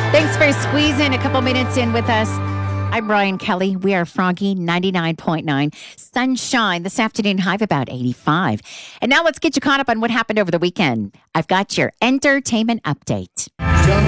Thanks for squeezing a couple minutes in with us. I'm Brian Kelly. We are Froggy 99.9. Sunshine this afternoon, high of about 85. And now let's get you caught up on what happened over the weekend. I've got your entertainment update.